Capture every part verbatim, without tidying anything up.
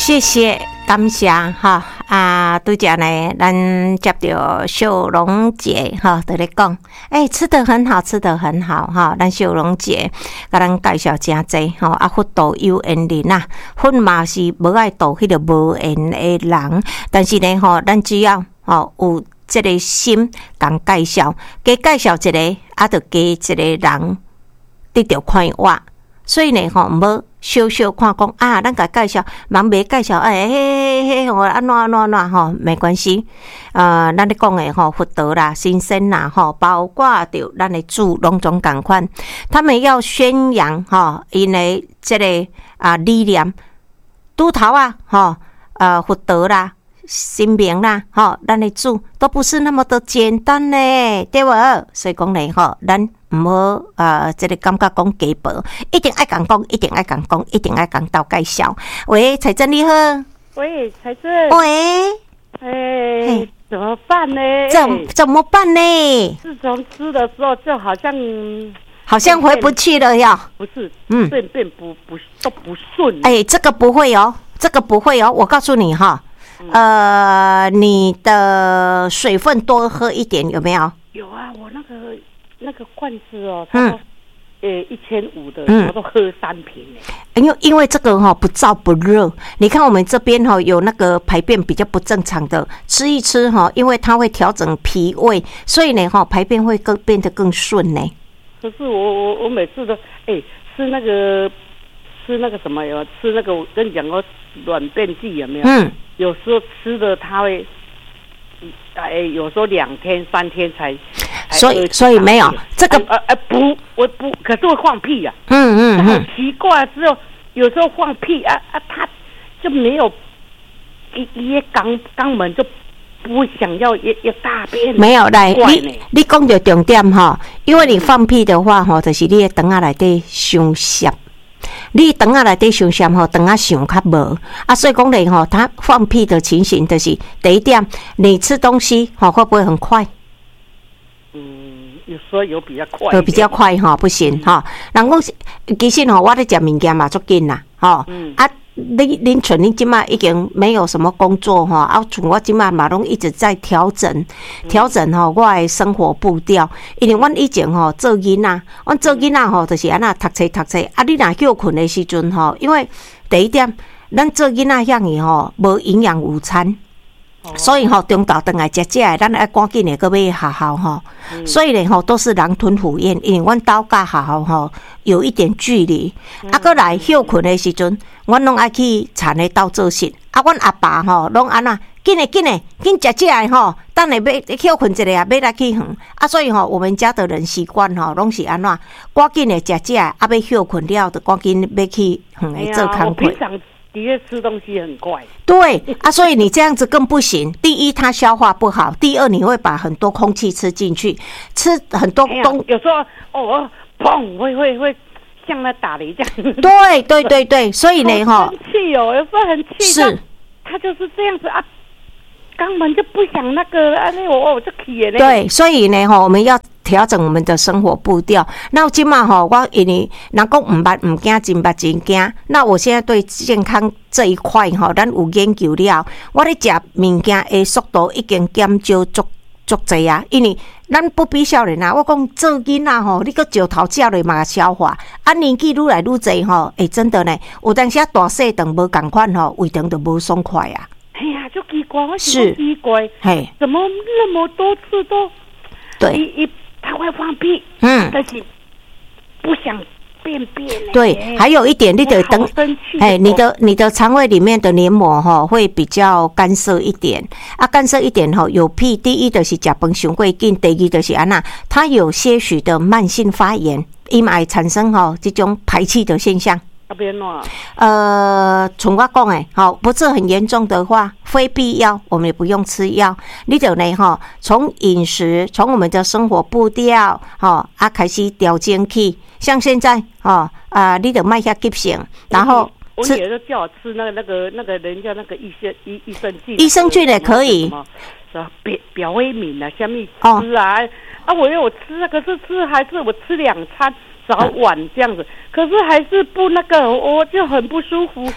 谢谢，感谢哈啊！拄则呢，咱接到秀荣姐哈，在咧讲，哎，吃得很好，吃得很好哈。咱秀荣姐甲咱介绍真济哈，啊，佛度有缘人啊，佛嘛是无爱度迄个无缘的人，但是呢吼，咱只要吼有这个心，共介绍，加介绍一个，啊，就加一个人得到快活。所以呢，吼，无小小看讲啊，咱甲介绍，忙袂介绍，哎，嘿嘿嘿，我安怎安怎安怎吼，没关系。呃，咱咧讲诶吼，佛道啦、新生啦，吼，包括着咱诶主拢总共款，他们要宣扬吼，因诶即个啊理念，拄头啊，吼，呃，佛道啦。新名啦，吼，咱的主都不是那么的简单呢，对无？所以讲呢，吼，咱唔好呃，这个感觉讲假薄，一定爱讲讲，一定爱讲讲，一定爱讲到介绍。喂，彩珍你好。 喂，彩珍。 喂。 哎，怎么办呢？ 怎怎么办呢？ 自从吃的时候，就好像好像回不去了呀。 不是，嗯，便便不不都不顺。 哎，这个不会哦，这个不会哦，我告诉你哈。呃，你的水分多喝一点，有没有？ 有啊，我那个那个罐子哦，嗯，呃，一千五的，我都喝三瓶。 因为因为这个哈、哦、不燥不热，你看我们这边哈、哦、有那个排便比较不正常的，吃一吃哈、哦，因为它会调整脾胃，所以呢哈、哦、排便会更变得更顺呢。 可是我我我每次都哎吃那个吃那个什么有吃那个我跟你讲过软便剂有没有？嗯。有时候吃的它会，哎，有时候两天三天才， 所以所以没有这个呃呃不，我不，可是会放屁呀、啊， 嗯嗯嗯， 很奇怪，只有有时候放屁啊啊，他就没有一一肛肛门就不想要要要大便， 没有来，你你讲到重点哈，因为你放屁的话哈，就是你的肠仔内底伤涩。你肠仔内底伤咸吼，肠仔想较无啊，所以讲咧吼，他放屁的情形就是第一点，你吃东西吼会不会很快？ 嗯，有时候有比较快， 有比较快哈，不行哈。人讲其实吼，我咧食物件嘛足紧啦，吼、嗯、啊，你恁像恁即马已经没有什么工作哈，啊，像我即马嘛拢一直在调整调整吼我的生活步调，因为阮以前吼做囡仔，阮做囡仔吼就是安那读册读册，啊，你若休困的时阵吼，因为第一点，咱做囡仔遐尔吼无营养午餐。所以吼、喔，中昼顿来食食的，咱爱赶紧的，搁要学校吼。嗯、所以咧吼，都是狼吞虎咽，因为阮兜甲学校吼有一点距离。嗯、啊，搁来休困的时阵，阮拢爱去田的斗做事。啊，阮阿爸吼拢安那，紧的紧的，紧食食的吼，等下要休困一下啊，要来去远。啊，所以吼、喔，我们家的人习惯吼，拢是安怎，赶紧的食食的，啊，要休困了，就赶紧要去远的做工课。 的确吃东西很快， 对啊，所以你这样子更不行。第一，它消化不好；第二，你会把很多空气吃进去，吃很多东、 哎。有时候哦，砰，会会会像那打雷这样。 对对对对，所以呢，哈， 生气哦，有时候很气。 是， 他就是这样子啊，肛门就不想那个啊，那我我就气耶。 对，所以呢，哈，我们要调整我们的生活步调。那今嘛吼，我因为人讲唔捌唔惊，真捌真惊。那我现在对健康这一块吼，咱有研究了。我咧食物件的速度已经减少足足济啊。因为咱不比少年啊，我讲做囡仔吼，你个石头食落嘛消化，啊年纪愈来愈济吼，诶、欸，真的呢，有当时大细肠无共款吼，胃肠就无爽快啊。 哎呀，就奇怪，我是奇怪，嘿，怎么那么多次都对一一。他会放屁， 嗯， 但是不想便便。 对，还有一点，你得等，哎，你的你的肠胃里面的黏膜哈会比较干涩一点啊，干涩一点哈，有屁。第一就是食饭伤过紧，第二就是安那，它有些许的慢性发炎，因而产生哈这种排气的现象。 那边呢？ 呃，从我讲诶，好，不是很严重的话，非必要我们也不用吃药。你就呢，哈，从饮食，从我们的生活步调，哈啊开始调整起。像现在，哦啊，你得卖下急性，然后我也是叫我吃那个那个那个人家那个益生益益生菌， 益生菌也可以。 表表微敏啊，下面吃啊，哦、啊，我有吃啊，可是吃还是我吃两餐。早晚这样子，可是还是不那个，我就很不舒服。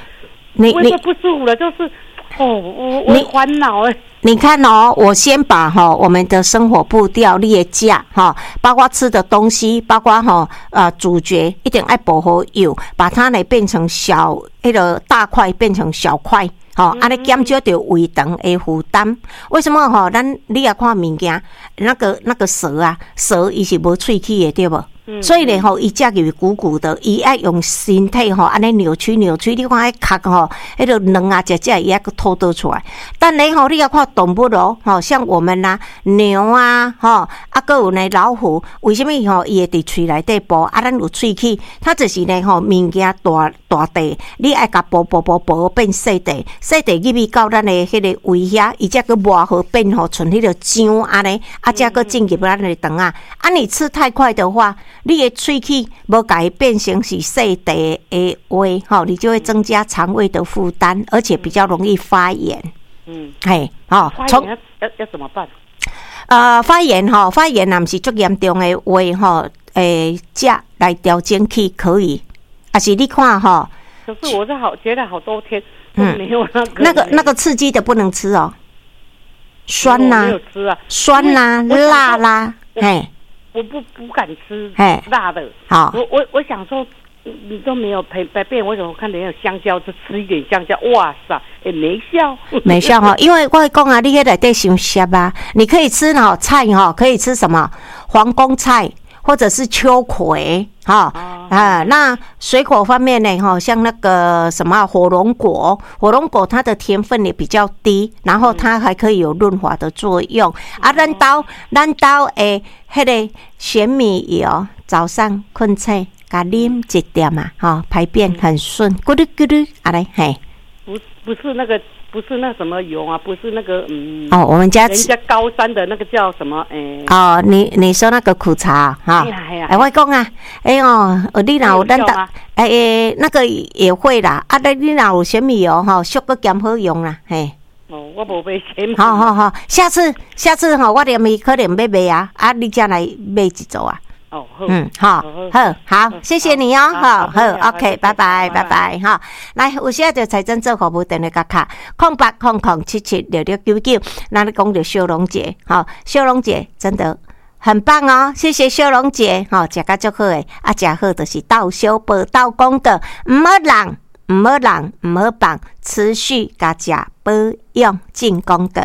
你你不舒服了，就是哦，我我烦恼哎。 你看哦，我先把哈、哦、我们的生活步调列架哈，包括吃的东西，包括哈、哦、呃主角一定爱薄荷油，把它呢变成小那个大块变成小块，吼、哦，安尼减少掉胃肠的负担。为什么吼、哦？咱你也看物件，那个那个蛇啊，蛇伊是无喙齿的，对无？所以呢，吼，伊食入鼓鼓的，伊爱用身体吼，安尼扭曲扭曲，你看迄壳吼，迄个卵啊，只只伊还个吐倒出来。但你吼，你要看动物咯，吼，像我们呐、啊，牛啊，吼，啊，个有呢老虎，为什么吼，伊会伫喙内底剥？啊，咱有喙齿，它就是呢吼，物件大大地，你爱甲剥剥剥剥变细地，细地入去到咱的迄个胃遐，伊才个磨好变吼，剩迄个浆安尼，啊，才个进入咱的肠啊。啊，你吃太快的话，你的喙齿无甲伊变成是细地的话，吼，你就会增加肠胃的负担，而且比较容易发炎。嗯，嘿，吼， 从要要要怎么办？ 呃，发炎吼，发炎若毋是足严重的话吼，诶，食来调整去可以，啊是你看吼。 可是我是好觉得好多天都没有那个、嗯、 那个那个刺激的不能吃哦，酸啦、 啊，没有吃啊， 酸啦、辣啦，嘿。 我不不敢吃辣的， 好， 我我我想说，你都没有陪陪变，为什么我看人家有香蕉，就吃一点香蕉，哇塞，也没效， 没效哈，因为我讲啊，你迄内底伤涩啊，你可以吃哈菜哈，可以吃什么皇宫菜或者是秋葵哈、哦、啊，那水果方面呢哈，像那个什么火龙果，火龙果它的甜分也比较低，然后它还可以有润滑的作用、嗯、啊，咱兜咱兜诶。迄个玄米油，早上困醒，甲啉一点嘛，哈，排便很顺，咕噜咕噜，啊嘞，嘿， 不不是那个，不是那什么油啊，不是那个，嗯， 哦，我们家人家高山的那个叫什么，诶、 欸，哦，你你说那个苦茶哈，哎、欸，我讲啊，哎、欸、哦，你若有咱的，哎、欸，那个也会啦，啊，你你若有玄米油哈，俗个减好用啦，嘿。 哦，我无买钱。 好好好，下次下次吼，我连咪可能要买啊，啊，你才来买一组啊。 哦，好， 嗯，好，好，好，谢谢你哦，好，好 ，OK， 拜拜，拜拜，哈，来，有需要就财政做服务电话卡卡，空八空空七七六六九九，那你讲着秀龙姐，好，秀龙姐真的很棒哦，谢谢秀龙姐，好，食甲足好诶，啊，食好就是道修报道功德，唔好人。唔好人，唔好放，持续加食保养进功德。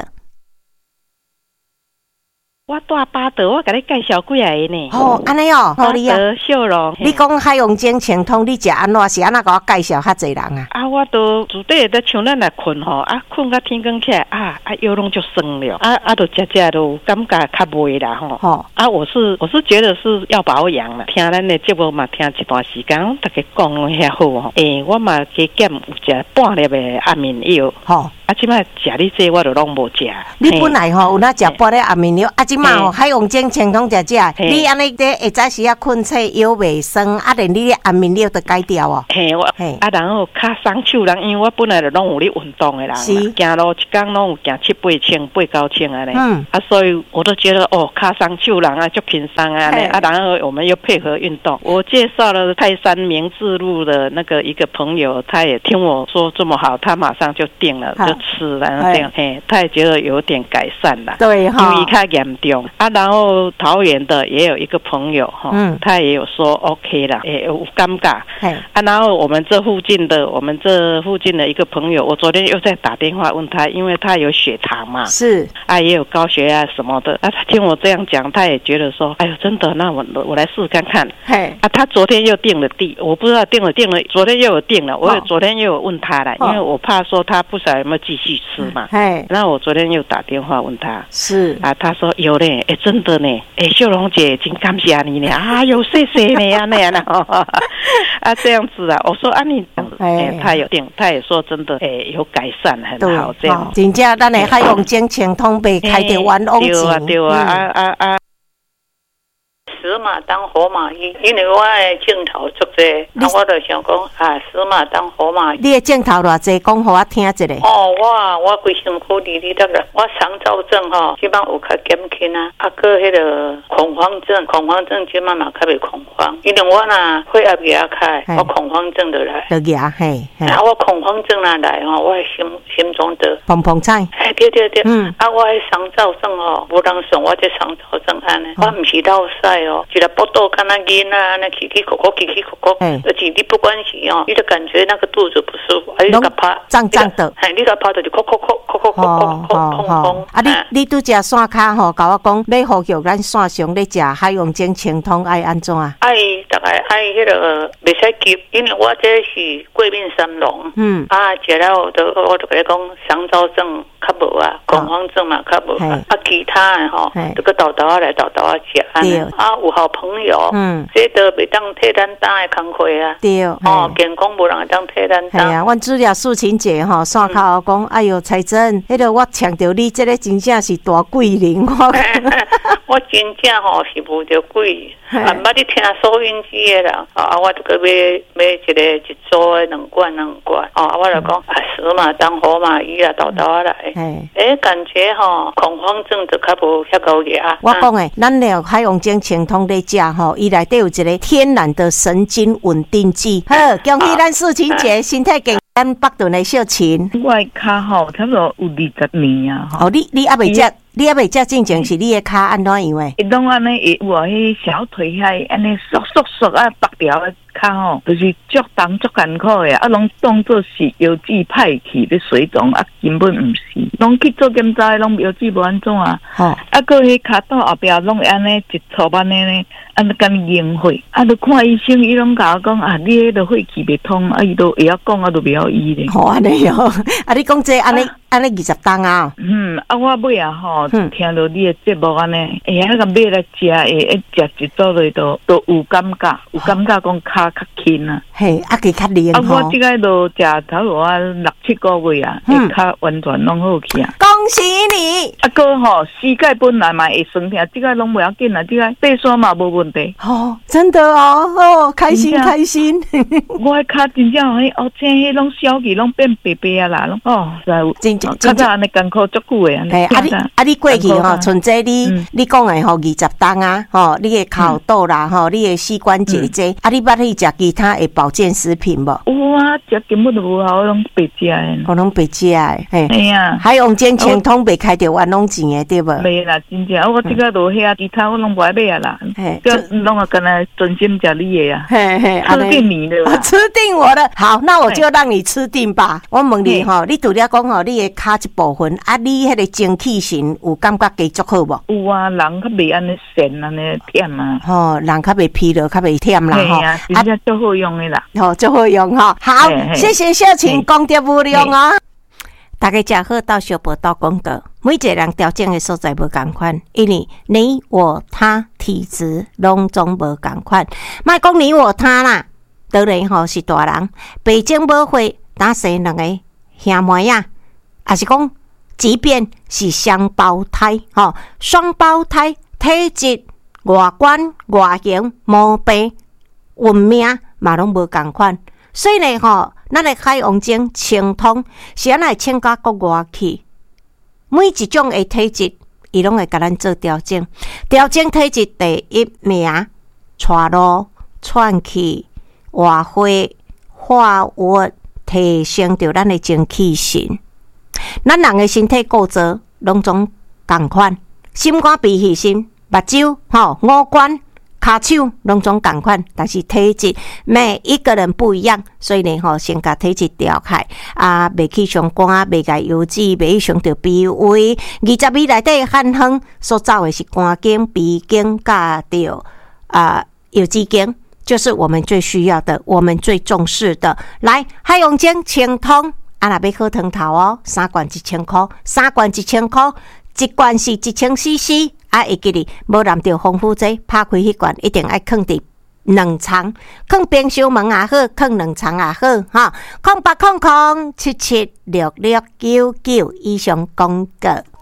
我大巴德，我甲你介绍几个呢？ 哦，安尼哦，好你啊， 秀容。 你讲海洋精清通，你食安怎是安怎？甲我介绍较济人啊？ 啊，我都自底在像咱来困吼，啊，困到天光起来啊，啊，腰拢就酸了，啊啊，都食食都感觉较袂啦吼。哦，啊，我是我是觉得是要保养啦。听咱的节目嘛，听一段时间，大家讲拢遐好吼。诶、欸，我嘛加减有食半粒的安眠药。吼、哦，啊，即摆食你这我都拢无食。 你本来吼有哪食半粒安眠药，啊？即嘛吼，海洋精清通食食，你安尼在会早时啊困醒腰袂酸，啊连你的安眠药都改掉哦。 嘿，我啊，然后较双手人，因为我本来就拢有咧运动的人，行路一工拢有行七八千、八九千安尼。嗯，啊，所以我都觉得哦，较双手人啊，就平伤啊，啊，然后我们又配合运动。我介绍了泰山明治路的那个一个朋友，他也听我说这么好，他马上就订了，就吃了，然后这样，嘿，他也觉得有点改善了。 对哈， 因为较严重。啊，然后桃园的也有一个朋友哈，嗯，他也有说 OK 啦，也有尴尬，啊，然后我们这附近的，我们这附近的一个朋友，我昨天又在打电话问他，因为他有血糖嘛， 是啊，也有高血压什么的，啊，他听我这样讲，他也觉得说，哎呦，真的，那我我来试试看看，嘿，啊，他昨天又订了地，我不知道订了订了，昨天又有订了，我有昨天又有问他了，因为我怕说他不晓得有没有继续吃嘛，嘿，那我昨天又打电话问他， 是啊， 他说有嘞。哎、欸，真的呢！哎、欸，秀荣姐，真感谢你呢！啊，有谢谢你啊，那样的啊，这样子啊，我说啊，你哎、欸，他有定，他也说真的，哎、欸，有改善，很好，这样。 真正咱的海洋精清通被开得完翁钱， 对啊，对啊，啊啊啊！ 什马当活马医，因为我的镜头足济，啊，我就想讲啊，死马当活马医。 你的镜头偌济，讲互我听一下。 哦，我我规身躯里里得个，我肠燥症吼，即摆有较减轻啊，啊，个迄个恐慌症，恐慌症即摆嘛较袂恐慌，因为我若血压压开，我恐慌症就来。 就压嘿。 啊，我恐慌症若来吼，我心心中的砰砰菜。 哎，对对对，嗯，啊，我迄肠燥症吼，无人算我这肠燥症安尼，我毋是落屎哦，一个腹肚敢若囡仔安尼起起哭哭起起哭哭，而且你不管是哦，你就感觉那个肚子不舒服，啊，你个怕胀胀的， 哎，你个怕就是哭哭哭哭哭哭哭哭痛痛。 啊，你你拄食线卡吼，甲我讲，要呼吁咱线上咧食海洋精清通爱安怎啊？ 爱大概爱迄个袂使急，因为我这是过敏三龙，嗯，啊，食了都我就甲你讲，肠燥症较无啊，恐慌症嘛较无啊，啊，其他的吼，这个豆豆啊来豆豆啊食安尼，啊，有好朋友，嗯，这都袂当替咱担的工课啊，对，哦，健康无人会当替咱担。 系啊，阮资料素琴姐吼，线口讲，哎哟，彩珍，迄个我抢着你，这个真正是大贵人，我我真正吼是无着贵，啊，捌你听收音机的啦，啊，我这个买买一个一组的两罐两罐，哦，我就讲啊，死马当活马医啊，豆豆啊来，诶，感觉吼恐慌症就较无遐高压。 我讲诶，咱了海洋精清通咧食吼，伊内底有一个天然的神经稳定剂。好，恭喜咱素琴姐身体健。咱北屯的小琴， 我的脚吼差不多有二十年啊。 哦，你你还未食，你还未食进前是你的脚安怎样诶？ 伊拢安尼会有啊，迄小腿遐安尼缩缩缩啊，拔掉的脚吼，就是足重足艰苦的啊，拢当作是腰子歹去咧水肿啊，根本毋是，拢去做检查，拢腰子无安怎啊。哦，啊，个迄脚肚后壁拢会安尼一撮安尼呢，安尼敢凝血，啊，著看医生，伊拢甲我讲啊，你迄个血气袂通，啊，伊都会晓讲啊，都袂晓医咧。 哦，安尼哦，啊，你讲这安尼安尼二十担啊？ 嗯，啊，我尾啊吼，听到你的节目安尼，哎呀，那个买来食诶，食一组落都都有感觉，有感觉讲脚较轻啊。 嘿，啊，佮较灵啊，我即个都食差不多啊六七个月啊，脚完全拢好去啊。 恭喜你！ 啊，哥吼，膝盖本来嘛会酸痛，即个拢袂要紧啊，即个爬山嘛无问题。 哦，真的哦，哦，开心开心。 我的脚真正迄哦，这迄拢小气，拢变白白啊啦，拢哦， 真真真正安尼艰苦足久的。 嘿，啊你啊你过去吼，像这你你讲的吼二十担啊，吼你的脚肚啦，吼你的膝关节这，啊你捌去食其他的保健食品无？ 有啊，食根本都无效，我拢白食的。 我拢白食的，嘿。 哎呀， 海洋精清通袂开着冤枉钱的，对无？ 袂啦，真正我即个落遐其他我拢袂买啊啦，个拢啊，干那专心食你的啊，嘿嘿，吃定你的啦， 吃定我的。好，那我就让你吃定吧。我问你吼，你除了讲吼，你的脚一部分，啊，你迄个精气神有感觉加足好无？ 有啊，人较袂安尼神安尼忝啊。 吼，人较袂疲劳，较袂忝啦吼。 啊，真正足好用的啦。 吼，足好用吼。好，谢谢小晴讲得无量哦。大家食好到小报道讲道，每一个人调整的所在无同款，因为你我他体质拢总无同款。莫讲你我他啦，当然吼是大人，北京无会打生两个兄妹啊，还是讲，即便是双胞胎，吼双胞胎体质、外观、外形、毛病、运命嘛拢无同款。所以呢，吼，咱的海洋精清通是咱来请教国外去，每一种的体质，伊拢会甲咱做调整。调整体质第一名，带路、喘气、活血、化瘀，提升着咱的精气神。咱人的身体构造拢总共款，心肝脾肺肾、目睭、吼五官。骹手拢总共款，但是体质每一个人不一样，所以呢，吼先甲体质调开啊，袂去伤肝，袂甲油脂，袂去伤着脾胃。二十米内底汉方所走的是肝经、脾经，甲着啊油脂经，就是我们最需要的，我们最重视的。来，海洋精清通，啊，若要喝汤头哦，三罐一千块，三罐一千块，一罐是一千 C C。啊，会记哩，无染着防腐剂，拍开迄罐一定爱放伫两层，放冰箱门也好，放两层也好，哈，空八空空七七六六九九以上广告。